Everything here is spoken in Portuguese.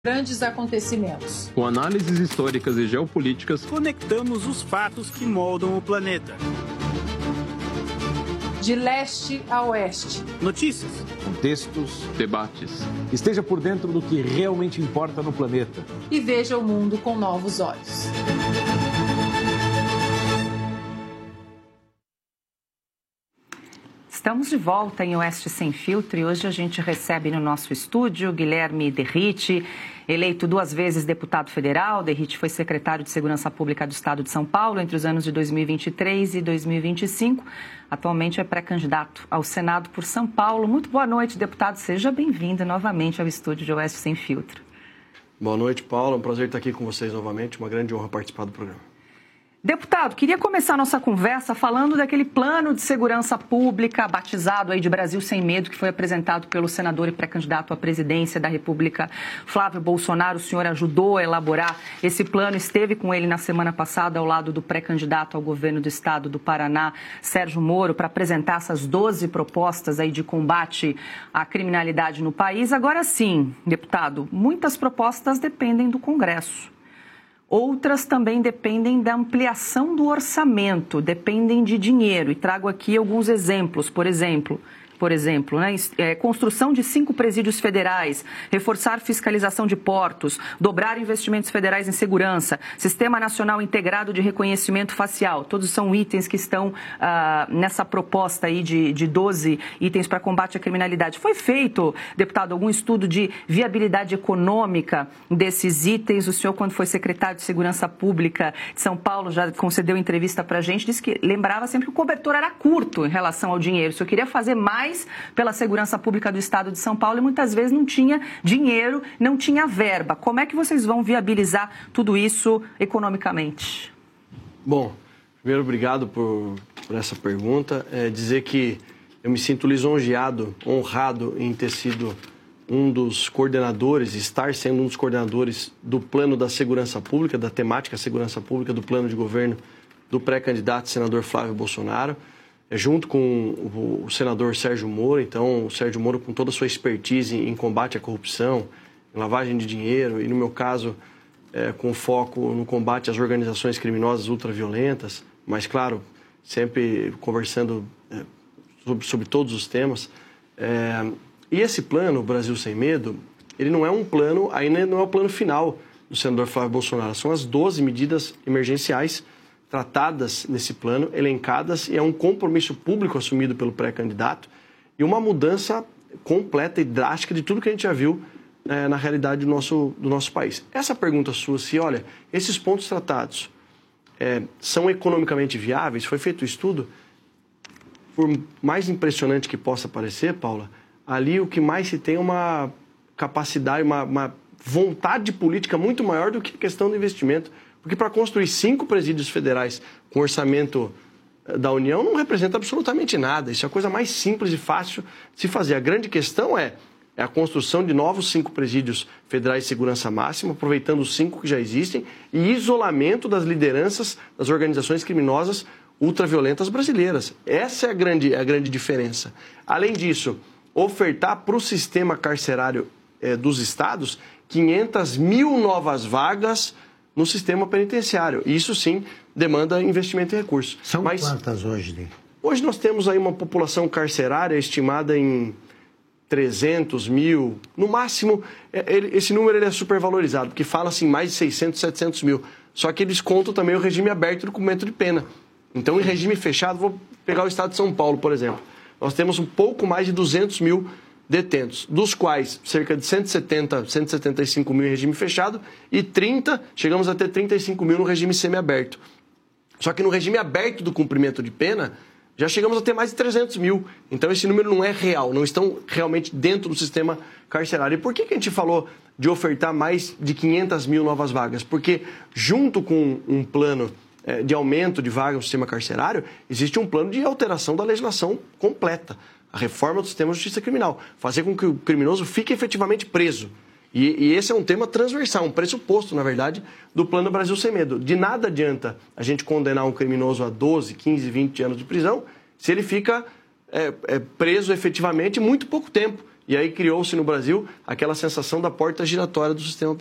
Grandes acontecimentos. Com análises históricas e geopolíticas, conectamos os fatos que moldam o planeta. De leste a oeste. Notícias, contextos, debates. Esteja por dentro do que realmente importa no planeta. E veja o mundo com novos olhos. Estamos de volta em Oeste Sem Filtro e hoje a gente recebe no nosso estúdio Guilherme Derrite, eleito 2 vezes deputado federal. Derrite foi secretário de Segurança Pública do Estado de São Paulo entre os anos de 2023 e 2025. Atualmente é pré-candidato ao Senado por São Paulo. Muito boa noite, deputado. Seja bem-vindo novamente ao estúdio de Oeste Sem Filtro. Boa noite, Paula. É um prazer estar aqui com vocês novamente. Uma grande honra participar do programa. Deputado, queria começar a nossa conversa falando daquele plano de segurança pública batizado aí de Brasil Sem Medo, que foi apresentado pelo senador e pré-candidato à presidência da República, Flávio Bolsonaro. O senhor ajudou a elaborar esse plano, esteve com ele na semana passada ao lado do pré-candidato ao governo do estado do Paraná, Sérgio Moro, para apresentar essas 12 propostas aí de combate à criminalidade no país. Agora sim, deputado, muitas propostas dependem do Congresso. Outras também dependem da ampliação do orçamento, dependem de dinheiro. E trago aqui alguns exemplos. Por exemplo, construção de 5 presídios federais, reforçar fiscalização de portos, dobrar investimentos federais em segurança, Sistema Nacional Integrado de Reconhecimento Facial. Todos são itens que estão nessa proposta aí de 12 itens para combate à criminalidade. Foi feito, deputado, algum estudo de viabilidade econômica desses itens? O senhor, quando foi secretário de Segurança Pública de São Paulo, já concedeu entrevista para a gente, disse que lembrava sempre que o cobertor era curto em relação ao dinheiro. O senhor queria fazer mais pela segurança pública do estado de São Paulo e muitas vezes não tinha dinheiro, não tinha verba. Como é que vocês vão viabilizar tudo isso economicamente? Bom, primeiro, obrigado por essa pergunta. Dizer que eu me sinto lisonjeado, honrado em ter sido um dos coordenadores, estar sendo um dos coordenadores do plano da segurança pública, da temática segurança pública do plano de governo do pré-candidato senador Flávio Bolsonaro. Junto com o senador Sérgio Moro. Então, o Sérgio Moro, com toda a sua expertise em combate à corrupção, em lavagem de dinheiro e, no meu caso, com foco no combate às organizações criminosas ultraviolentas, mas, claro, sempre conversando sobre todos os temas. E esse plano, Brasil Sem Medo, ele não é um plano, ainda não é o plano final do senador Flávio Bolsonaro. São as 12 medidas emergenciais tratadas nesse plano, elencadas, e é um compromisso público assumido pelo pré-candidato e uma mudança completa e drástica de tudo que a gente já viu na realidade do nosso país. Essa pergunta sua, se olha, esses pontos tratados são economicamente viáveis, foi feito um estudo, por mais impressionante que possa parecer, Paula, ali o que mais se tem é uma capacidade, uma vontade política muito maior do que a questão do investimento. Porque para construir 5 presídios federais com orçamento da União não representa absolutamente nada. Isso é a coisa mais simples e fácil de se fazer. A grande questão é a construção de novos 5 presídios federais de segurança máxima, aproveitando os 5 que já existem, e isolamento das lideranças das organizações criminosas ultraviolentas brasileiras. Essa é a grande diferença. Além disso, ofertar para o sistema carcerário dos estados 500 mil novas vagas no sistema penitenciário. Isso, sim, demanda investimento e recursos. São quantas hoje, Ney? Hoje nós temos aí uma população carcerária estimada em 300 mil. No máximo, esse número ele é supervalorizado, porque fala-se em mais de 600, 700 mil. Só que eles contam também o regime aberto do cumprimento de pena. Então, em regime fechado, vou pegar o estado de São Paulo, por exemplo. Nós temos um pouco mais de 200 mil detentos, dos quais cerca de 170, 175 mil em regime fechado e chegamos a ter 35 mil no regime semiaberto. Só que no regime aberto do cumprimento de pena, já chegamos a ter mais de 300 mil. Então esse número não é real, não estão realmente dentro do sistema carcerário. E por que a gente falou de ofertar mais de 500 mil novas vagas? Porque junto com um plano de aumento de vagas no sistema carcerário, existe um plano de alteração da legislação completa. A reforma do sistema de justiça criminal, fazer com que o criminoso fique efetivamente preso. E esse é um tema transversal, um pressuposto, na verdade, do Plano Brasil Sem Medo. De nada adianta a gente condenar um criminoso a 12, 15, 20 anos de prisão se ele fica preso efetivamente muito pouco tempo. E aí criou-se no Brasil aquela sensação da porta giratória do sistema